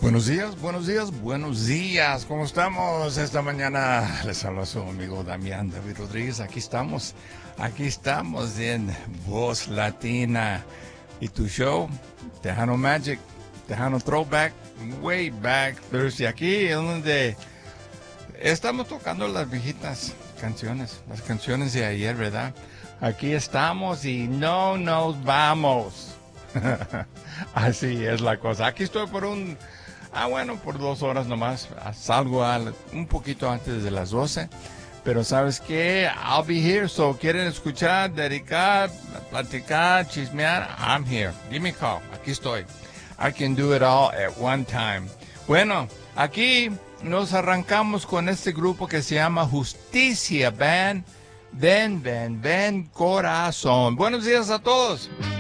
Buenos días, buenos días, buenos días. ¿Cómo estamos esta mañana? Les habla su amigo Damián David Rodríguez. Aquí estamos en Voz Latina. Y tu show, Tejano Magic, Tejano Throwback, Way Back Thursday. Aquí es donde estamos tocando las viejitas canciones, las canciones de ayer, ¿verdad? Aquí estamos y no nos vamos. Así es la cosa. Aquí estoy por por 2 horas nomás. Salgo un poquito antes de las 12. Pero ¿sabes qué? I'll be here. So, ¿quieren escuchar, dedicar, platicar, chismear? I'm here. Give me a call. Aquí estoy. I can do it all at one time. Bueno, aquí nos arrancamos con este grupo que se llama Justicia Band. Ven, corazón. Buenos días a todos.